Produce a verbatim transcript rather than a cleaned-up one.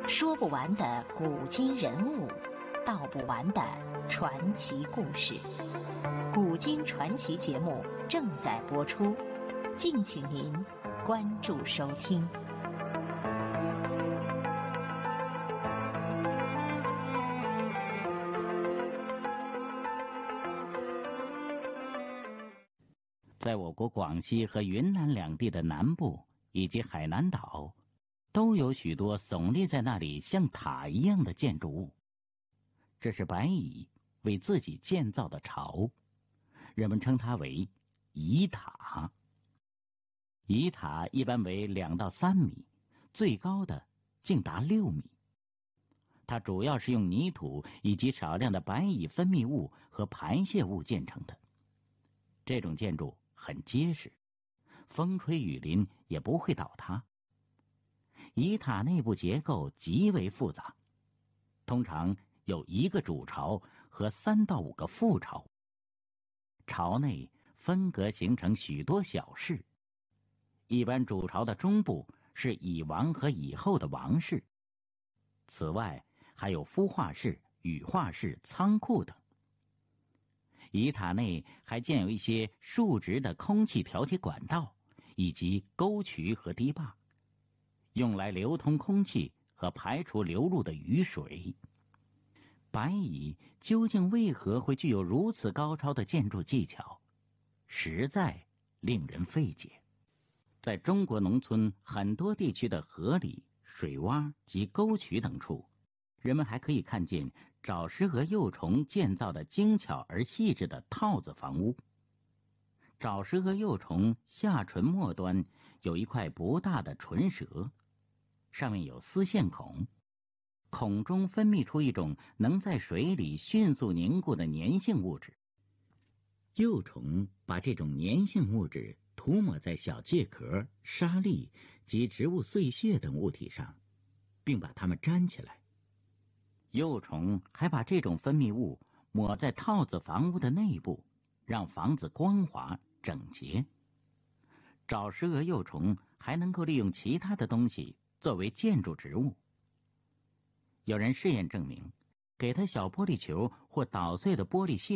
说不完的古今人物，道不完的传奇故事。古今传奇节目正在播出，敬请您关注收听。 在我国广西和云南两地的南部以及海南岛，都有许多耸立在那里像塔一样的建筑物。这是白蚁为自己建造的巢，人们称它为蚁塔。蚁塔一般为两到三米，最高的竟达六米。它主要是用泥土以及少量的白蚁分泌物和排泄物建成的。这种建筑很结实，风吹雨淋也不会倒塌。蚁塔内部结构极为复杂，通常有一个主巢和三到五个副巢。巢内分隔形成许多小室，一般主巢的中部是蚁王和蚁后的王室，此外还有孵化室、羽化室、仓库等。蚁塔内还建有一些竖直的空气调节管道，以及沟渠和堤坝，用来流通空气和排除流入的雨水。白蚁究竟为何会具有如此高超的建筑技巧，实在令人费解。在中国农村很多地区的河里、水洼及沟渠等处，人们还可以看见沼食蛾幼虫建造的精巧而细致的套子房屋。沼食蛾幼虫下唇末端有一块不大的唇舌，上面有丝线孔，孔中分泌出一种能在水里迅速凝固的粘性物质。幼虫把这种粘性物质涂抹在小介壳、沙粒及植物碎屑等物体上，并把它们粘起来。幼虫还把这种分泌物抹在套子房屋的内部，让房子光滑整洁。沼食蛾幼虫还能够利用其他的东西作为建筑植物。有人试验证明，给它小玻璃球或捣碎的玻璃屑